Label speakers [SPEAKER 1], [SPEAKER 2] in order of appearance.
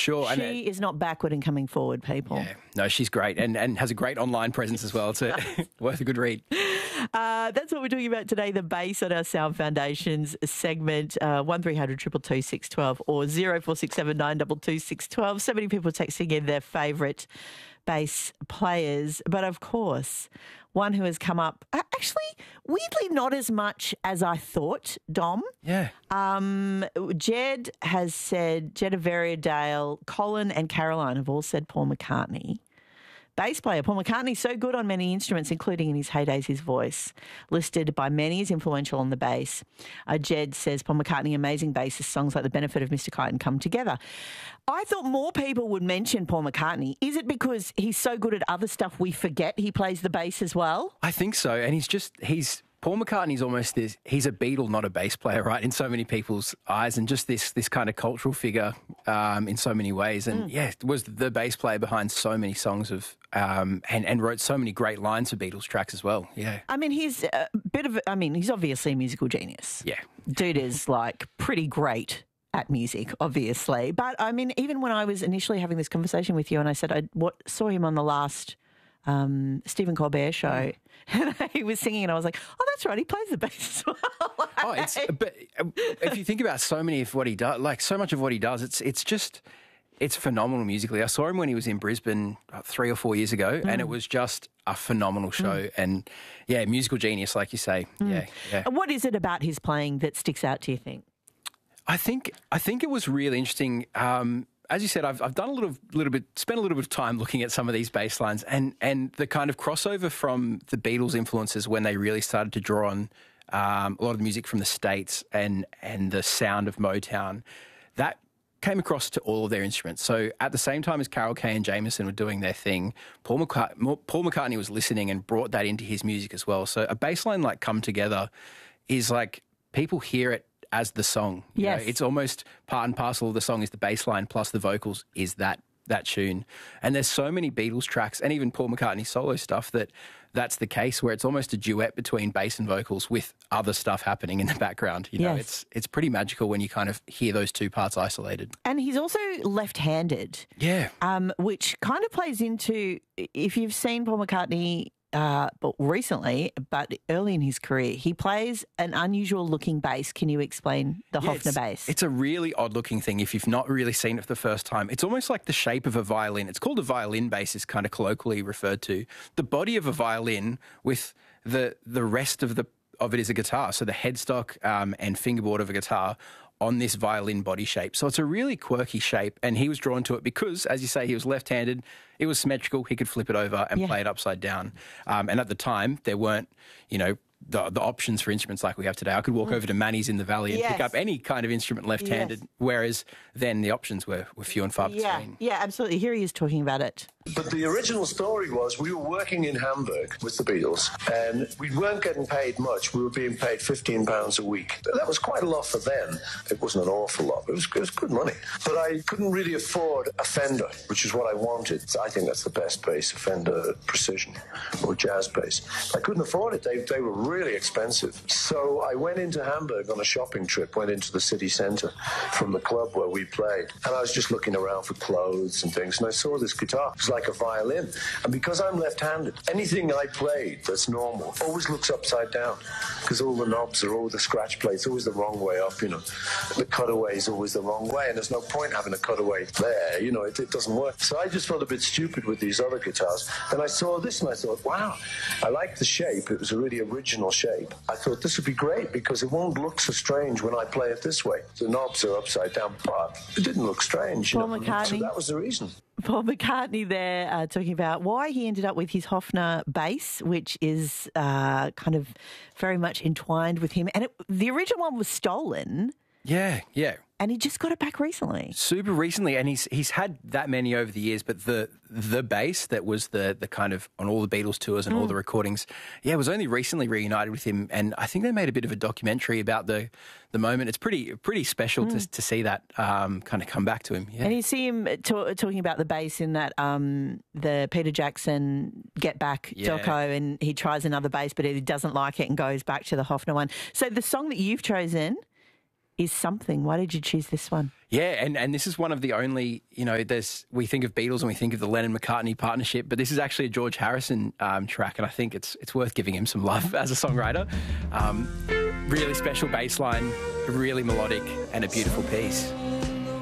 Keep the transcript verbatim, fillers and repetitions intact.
[SPEAKER 1] sure.
[SPEAKER 2] She
[SPEAKER 1] and,
[SPEAKER 2] is not backward in coming forward, people.
[SPEAKER 1] Yeah, no, she's great and, and has a great online presence as well. It's a, worth a good read.
[SPEAKER 2] Uh, that's what we're talking about today, the bass on our Sound Foundations segment, uh, one three hundred two two two six one two or zero four six seven nine two two six one two. So many people texting in their favourite bass players, but of course, one who has come up, uh, actually, weirdly not as much as I thought, Dom.
[SPEAKER 1] Yeah.
[SPEAKER 2] Um, Jed has said, Jed of Variadale, Colin and Caroline have all said Paul McCartney. Bass player Paul McCartney, so good on many instruments, including in his heydays, his voice. Listed by many as influential on the bass. Uh, Jed says Paul McCartney, amazing bassist, songs like The Benefit of Mister Kite and Come Together. I thought more people would mention Paul McCartney. Is it because he's so good at other stuff we forget he plays the bass as well?
[SPEAKER 1] I think so. And he's just, he's, Paul McCartney's almost this, he's a Beatle, not a bass player, right, in so many people's eyes, and just this this kind of cultural figure um, in so many ways. And, mm. yeah, was the bass player behind so many songs of, um, and, and wrote so many great lines for Beatles tracks as well, yeah.
[SPEAKER 2] I mean, he's a bit of, I mean, he's obviously a musical genius.
[SPEAKER 1] Yeah.
[SPEAKER 2] Dude is, like, pretty great at music, obviously. But, I mean, even when I was initially having this conversation with you and I said I what, saw him on the last Um, Stephen Colbert show, and he was singing, and I was like, "Oh, that's right, he plays the bass as well."
[SPEAKER 1] oh, it's but if you think about so many of what he does, like so much of what he does, it's it's just it's phenomenal musically. I saw him when he was in Brisbane about three or four years ago, mm. and it was just a phenomenal show. Mm. And yeah, musical genius, like you say. Mm. Yeah, yeah.
[SPEAKER 2] And what is it about his playing that sticks out to you? Think?
[SPEAKER 1] I think I think it was really interesting. Um, As you said, I've, I've done a little, little bit, spent a little bit of time looking at some of these bass lines, and, and the kind of crossover from the Beatles influences when they really started to draw on um, a lot of the music from the States and, and the sound of Motown, that came across to all of their instruments. So at the same time as Carol Kaye and Jameson were doing their thing, Paul McCartney, Paul McCartney was listening and brought that into his music as well. So a bass line like Come Together is like, people hear it as the song. You
[SPEAKER 2] yes.
[SPEAKER 1] know, it's almost part and parcel of the song is the bass line plus the vocals is that that tune. And there's so many Beatles tracks and even Paul McCartney solo stuff that that's the case, where it's almost a duet between bass and vocals with other stuff happening in the background. You know,
[SPEAKER 2] yes.
[SPEAKER 1] it's it's pretty magical when you kind of hear those two parts isolated.
[SPEAKER 2] And he's also left-handed.
[SPEAKER 1] Yeah.
[SPEAKER 2] Um, which kind of plays into, if you've seen Paul McCartney Uh, but recently, but early in his career, he plays an unusual looking bass. Can you explain the yeah, Hofner
[SPEAKER 1] it's,
[SPEAKER 2] bass?
[SPEAKER 1] It's a really odd looking thing if you've not really seen it for the first time. It's almost like the shape of a violin. It's called a violin bass, is kind of colloquially referred to. The body of a violin with the the rest of the of it is a guitar. So the headstock um, and fingerboard of a guitar on this violin body shape. So it's a really quirky shape, and he was drawn to it because, as you say, he was left-handed. It was symmetrical. He could flip it over and
[SPEAKER 2] yeah.
[SPEAKER 1] play it upside down. Um, and at the time, there weren't, you know, the the options for instruments like we have today. I could walk mm. over to Manny's in the Valley and
[SPEAKER 2] yes.
[SPEAKER 1] pick up any kind of instrument left-handed, yes. whereas then the options were, were few and far
[SPEAKER 2] yeah.
[SPEAKER 1] between.
[SPEAKER 2] Yeah, absolutely. Here he is talking about it.
[SPEAKER 3] But the original story was we were working in Hamburg with the Beatles, and we weren't getting paid much. We were being paid fifteen pounds a week. That was quite a lot for them. It wasn't an awful lot. It was, it was good money. But I couldn't really afford a Fender, which is what I wanted. I think that's the best bass, a Fender Precision or jazz bass. I couldn't afford it. They, they were really expensive. So I went into Hamburg on a shopping trip, went into the city centre from the club where we played, and I was just looking around for clothes and things, and I saw this guitar. It was like a violin. And because I'm left-handed, anything I played that's normal always looks upside down, because all the knobs are all the scratch plates, always the wrong way up, you know. The cutaway is always the wrong way, and there's no point having a cutaway there, you know, it, it doesn't work. So I just felt a bit stupid with these other guitars. Then I saw this and I thought, wow, I like the shape. It was a really original shape. I thought this would be great because it won't look so strange when I play it this way. The knobs are upside down, but it didn't look strange. You
[SPEAKER 2] Paul
[SPEAKER 3] know?
[SPEAKER 2] McCartney.
[SPEAKER 3] So that was the reason.
[SPEAKER 2] Paul McCartney there uh, talking about why he ended up with his Hofner bass, which is uh, kind of very much entwined with him. And it, the original one was stolen.
[SPEAKER 1] Yeah, yeah.
[SPEAKER 2] And he just got it back recently.
[SPEAKER 1] Super recently, and he's he's had that many over the years, but the the bass that was the the kind of on all the Beatles tours and mm. all the recordings, yeah, was only recently reunited with him, and I think they made a bit of a documentary about the the moment. It's pretty pretty special mm. to to see that um, kind of come back to him. Yeah.
[SPEAKER 2] And you see him ta- talking about the bass in that um, the Peter Jackson Get Back
[SPEAKER 1] yeah.
[SPEAKER 2] doco, and he tries another bass, but he doesn't like it and goes back to the Hofner one. So the song that you've chosen is something. Why did you choose this one?
[SPEAKER 1] Yeah, and, and this is one of the only, you know, there's we think of Beatles and we think of the Lennon-McCartney partnership, but this is actually a George Harrison um, track, and I think it's it's worth giving him some love as a songwriter. Um, really special bass line, really melodic, and a beautiful piece.